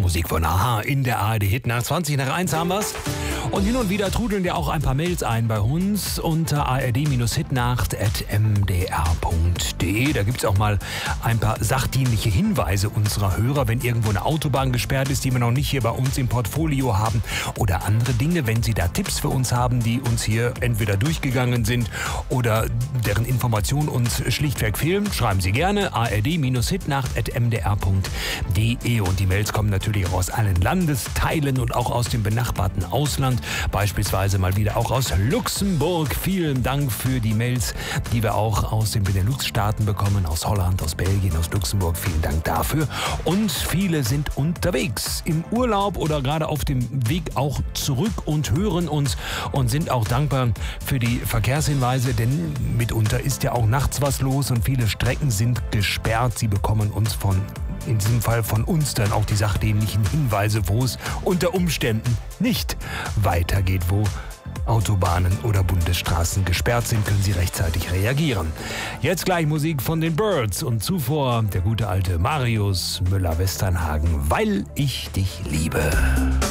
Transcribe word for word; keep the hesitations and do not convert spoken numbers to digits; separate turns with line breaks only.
Musik von Aha in der A R D Hit. Nach zwanzig nach eins haben wir's. Und hin und wieder trudeln ja auch ein paar Mails ein bei uns unter a r d hitnacht at m d r punkt d e. Da gibt es auch mal ein paar sachdienliche Hinweise unserer Hörer, wenn irgendwo eine Autobahn gesperrt ist, die wir noch nicht hier bei uns im Portfolio haben, oder andere Dinge, wenn Sie da Tipps für uns haben, die uns hier entweder durchgegangen sind oder deren Informationen uns schlichtweg fehlen, schreiben Sie gerne a r d hitnacht at m d r punkt d e. Und die Mails kommen natürlich auch aus allen Landesteilen und auch aus dem benachbarten Ausland. Beispielsweise mal wieder auch aus Luxemburg. Vielen Dank für die Mails, die wir auch aus den Benelux-Staaten bekommen, aus Holland, aus Belgien, aus Luxemburg. Vielen Dank dafür. Und viele sind unterwegs im Urlaub oder gerade auf dem Weg auch zurück und hören uns und sind auch dankbar für die Verkehrshinweise, denn mitunter ist ja auch nachts was los und viele Strecken sind gesperrt. Sie bekommen uns von in diesem Fall von uns dann auch die sachdienlichen Hinweise, wo es unter Umständen nicht weitergeht, wo Autobahnen oder Bundesstraßen gesperrt sind, können Sie rechtzeitig reagieren. Jetzt gleich Musik von den Birds und zuvor der gute alte Marius Müller-Westernhagen, weil ich dich liebe.